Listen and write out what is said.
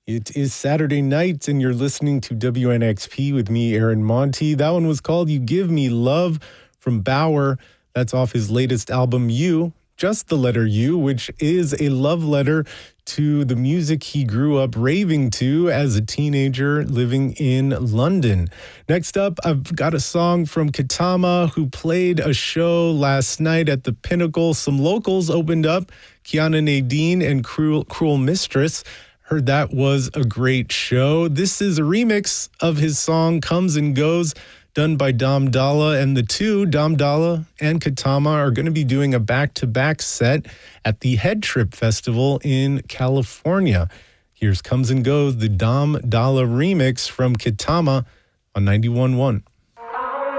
It is Saturday night, and you're listening to WNXP with me, Aaron Monty. That one was called You Give Me Love from Bauer. That's off his latest album, You, just the letter U, which is a love letter to the music he grew up raving to as a teenager living in London. Next up, I've got a song from Katama, who played a show last night at the Pinnacle. Some locals opened up, Kiana Nadine and Cruel Mistress. Heard that was a great show. This is a remix of his song Comes and Goes, done by Dom Dalla, and the two, Dom Dalla and Katama, are going to be doing a back-to-back set at the Head Trip Festival in California. Here's Comes and Goes, the Dom Dalla remix from Katama on 91.1.